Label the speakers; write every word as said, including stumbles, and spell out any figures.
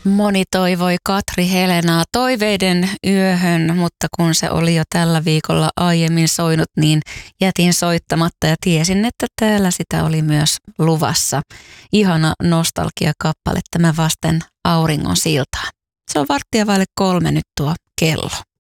Speaker 1: Moni toivoi Katri Helenaa toiveiden yöhön, mutta kun se oli jo tällä viikolla aiemmin soinut, niin jätin soittamatta ja tiesin, että täällä sitä oli myös luvassa. Ihana nostalgiakappale tämä vasten auringon siltaa. Se on varttia vaille kolme nyt tuo kello.